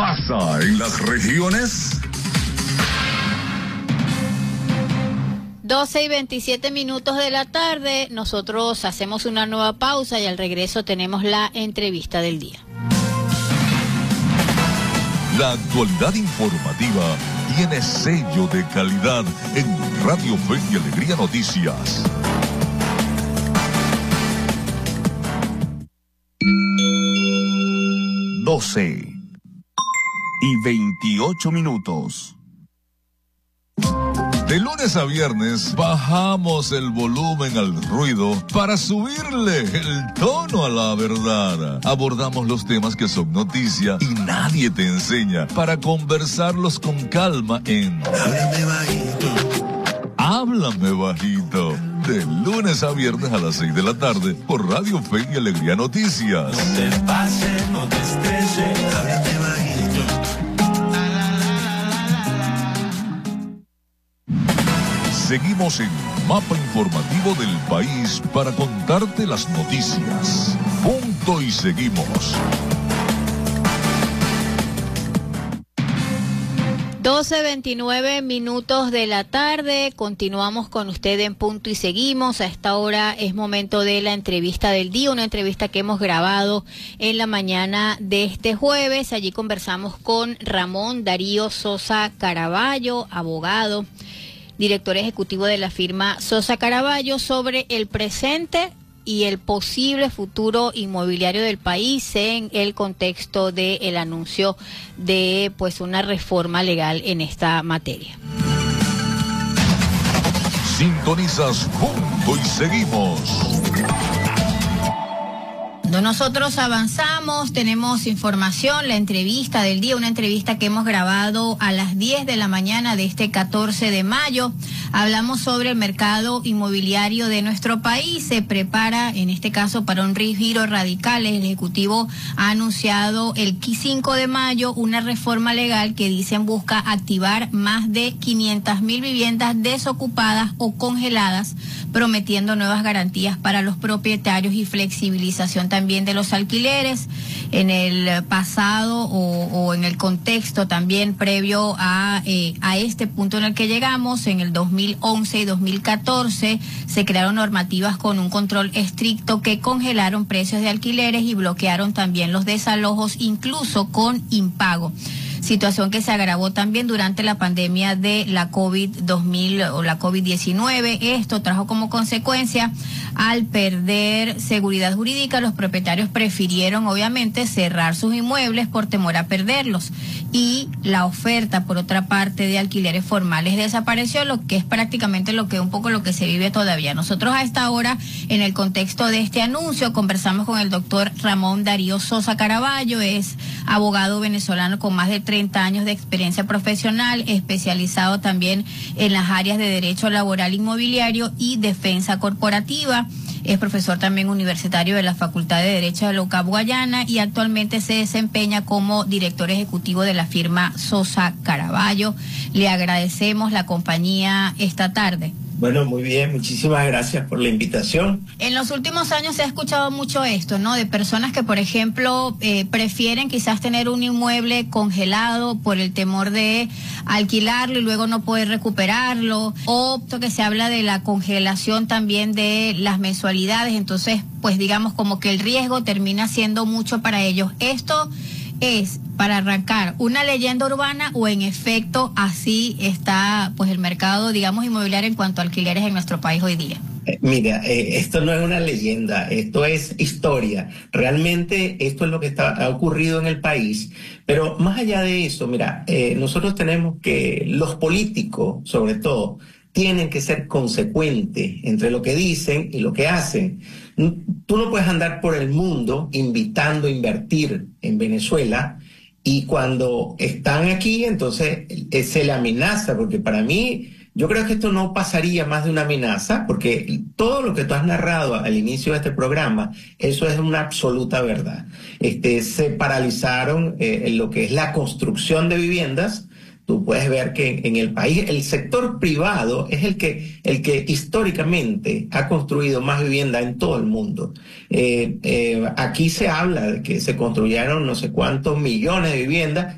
pasa en las regiones? 12:27 de la tarde, nosotros hacemos una nueva pausa y al regreso tenemos la entrevista del día. La actualidad informativa tiene sello de calidad en Radio Fe y Alegría Noticias. Doce y 28 minutos. De lunes a viernes bajamos el volumen al ruido para subirle el tono a la verdad. Abordamos los temas que son noticia y nadie te enseña para conversarlos con calma en Háblame Bajito. Háblame Bajito. De lunes a viernes a las 6 de la tarde por Radio Fe y Alegría Noticias. No te pases, no te estreses, háblame bajito. Seguimos en Mapa Informativo del País para contarte las noticias. Punto y seguimos. 12:29 de la tarde, continuamos con usted en Punto y Seguimos. A esta hora es momento de la entrevista del día, una entrevista que hemos grabado en la mañana de este jueves. Allí conversamos con Ramón Darío Sosa Caraballo, abogado, director ejecutivo de la firma Sosa Caraballo, sobre el presente y el posible futuro inmobiliario del país en el contexto del anuncio de una reforma legal en esta materia. Sintonizas Punto y Seguimos. Cuando nosotros avanzamos, tenemos información, la entrevista del día, una entrevista que hemos grabado a las 10 de la mañana de este 14 de mayo. Hablamos sobre el mercado inmobiliario de nuestro país. Se prepara, en este caso, para un giro radical. El Ejecutivo ha anunciado el 5 de mayo una reforma legal que dicen busca activar más de 500.000 viviendas desocupadas o congeladas, prometiendo nuevas garantías para los propietarios y flexibilización también de los alquileres. En el pasado o en el contexto también previo a este punto en el que llegamos, en el 2011 y 2014 se crearon normativas con un control estricto que congelaron precios de alquileres y bloquearon también los desalojos, incluso con impago. Situación que se agravó también durante la pandemia de la COVID-19. Esto trajo como consecuencia, al perder seguridad jurídica, los propietarios prefirieron obviamente cerrar sus inmuebles por temor a perderlos. Y la oferta, por otra parte, de alquileres formales desapareció, lo que es prácticamente lo que se vive todavía. Nosotros a esta hora, en el contexto de este anuncio, conversamos con el doctor Ramón Darío Sosa Caraballo. Es abogado venezolano con más de 30 años de experiencia profesional, especializado también en las áreas de derecho laboral inmobiliario y defensa corporativa. Es profesor también universitario de la Facultad de Derecho de la UCAP Guayana y actualmente se desempeña como director ejecutivo de la firma Sosa Caraballo. Le agradecemos la compañía esta tarde. Bueno, muy bien, muchísimas gracias por la invitación. En los últimos años se ha escuchado mucho esto, ¿no? De personas que, por ejemplo, prefieren quizás tener un inmueble congelado por el temor de alquilarlo y luego no poder recuperarlo, o que se habla de la congelación también de las mensualidades. Entonces, pues digamos como que el riesgo termina siendo mucho para ellos. Esto es, para arrancar, una leyenda urbana o en efecto así está pues el mercado, digamos, inmobiliario en cuanto a alquileres en nuestro país hoy día? Mira, esto no es una leyenda, esto es historia. Realmente esto es lo que ha ocurrido en el país. Pero más allá de eso, mira, nosotros tenemos que, los políticos sobre todo, tienen que ser consecuentes entre lo que dicen y lo que hacen. Tú no puedes andar por el mundo invitando a invertir en Venezuela y cuando están aquí entonces se le amenaza, porque para mí yo creo que esto no pasaría más de una amenaza, porque todo lo que tú has narrado al inicio de este programa, eso es una absoluta verdad. Se paralizaron lo que es la construcción de viviendas. Tú puedes ver que en el país el sector privado es el que históricamente ha construido más vivienda en todo el mundo. Aquí se habla de que se construyeron no sé cuántos millones de viviendas